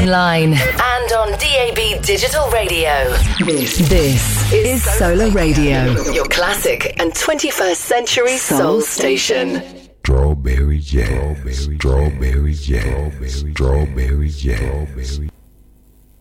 online and on DAB Digital Radio. This is Solar Radio, your classic and 21st century soul station. Strawberry jazz, strawberry jazz, strawberry jazz.